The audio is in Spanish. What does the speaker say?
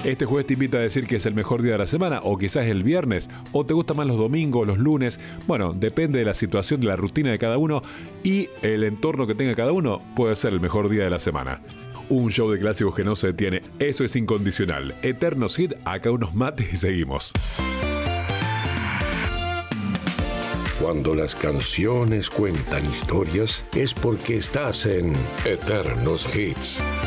Este jueves te invito a decir que es el mejor día de la semana, o quizás el viernes, o te gustan más los domingos, los lunes. Bueno, depende de la situación, de la rutina de cada uno y el entorno que tenga cada uno, puede ser el mejor día de la semana. Un show de clásicos que no se detiene, eso es incondicional. Eternos hit, acá unos mates y seguimos. Cuando las canciones cuentan historias, es porque estás en Eternos Hits.